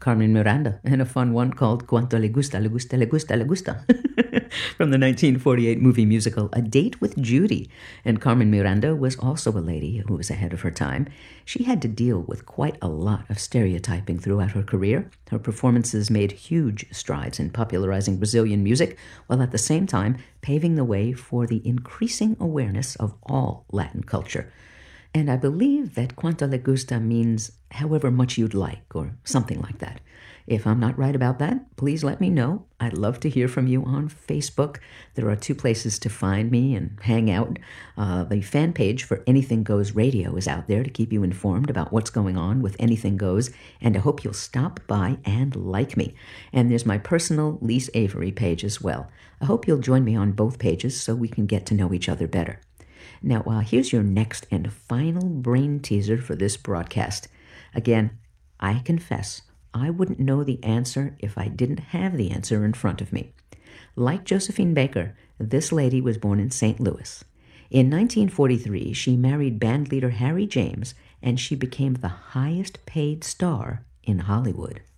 Carmen Miranda, and a fun one called Cuanto Le Gusta, Le Gusta, Le Gusta, Le Gusta, from the 1948 movie musical A Date with Judy. And Carmen Miranda was also a lady who was ahead of her time. She had to deal with quite a lot of stereotyping throughout her career. Her performances made huge strides in popularizing Brazilian music, while at the same time paving the way for the increasing awareness of all Latin culture. And I believe that Cuanto Le Gusta means however much you'd like, or something like that. If I'm not right about that, please let me know. I'd love to hear from you on Facebook. There are 2 places to find me and hang out. The fan page for Anything Goes Radio is out there to keep you informed about what's going on with Anything Goes, and I hope you'll stop by and like me. And there's my personal Lise Avery page as well. I hope you'll join me on both pages so we can get to know each other better. Now, here's your next and final brain teaser for this broadcast. Again, I confess, I wouldn't know the answer if I didn't have the answer in front of me. Like Josephine Baker, this lady was born in St. Louis. In 1943, she married bandleader Harry James, and she became the highest paid star in Hollywood.